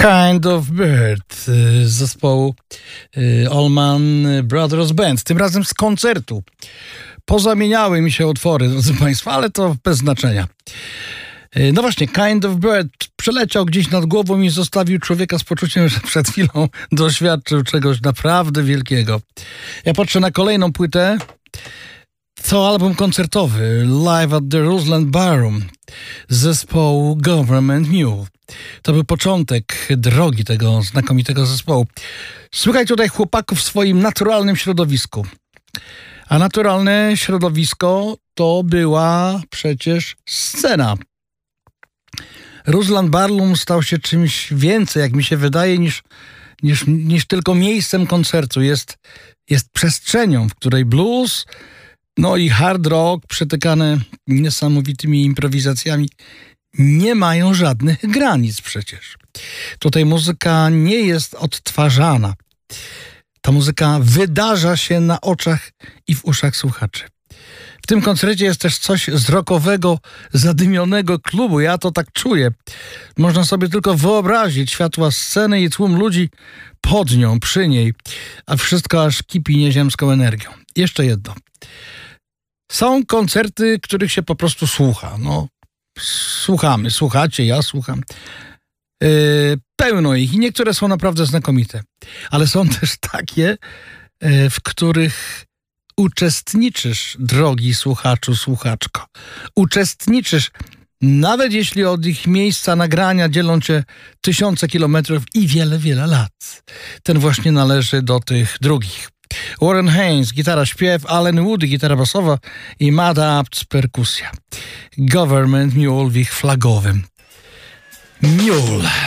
Kind of Bird z zespołu Allman Brothers Band, tym razem z koncertu. Pozamieniały mi się utwory, drodzy Państwo, ale to bez znaczenia. No właśnie, Kind of Bird przeleciał gdzieś nad głową i zostawił człowieka z poczuciem, że przed chwilą doświadczył czegoś naprawdę wielkiego. Ja patrzę na kolejną płytę. To album koncertowy Live at the Roseland Ballroom zespołu Government Mule. To był początek drogi tego znakomitego zespołu. Słuchaj tutaj chłopaków w swoim naturalnym środowisku. A naturalne środowisko to była przecież scena. Roseland Ballroom stał się czymś więcej, jak mi się wydaje, niż tylko miejscem koncertu. Jest przestrzenią, w której blues, no i hard rock przetykane niesamowitymi improwizacjami nie mają żadnych granic przecież. Tutaj muzyka nie jest odtwarzana. Ta muzyka wydarza się na oczach i w uszach słuchaczy. W tym koncercie jest też coś z rockowego, zadymionego klubu. Ja to tak czuję. Można sobie tylko wyobrazić światła sceny i tłum ludzi pod nią, przy niej, a wszystko aż kipi nieziemską energią. Jeszcze jedno. Są koncerty, których się po prostu słucha. No, słuchacie, ja słucham. Pełno ich i niektóre są naprawdę znakomite. Ale są też takie, w których uczestniczysz, drogi słuchaczu, słuchaczko. Uczestniczysz, nawet jeśli od ich miejsca nagrania dzielą cię tysiące kilometrów i wiele, wiele lat. Ten właśnie należy do tych drugich. Warren Haynes, gitara, śpiew, Alan Woody, gitara basowa i Matt Abt, perkusja. Government Mule w ich flagowym Mule.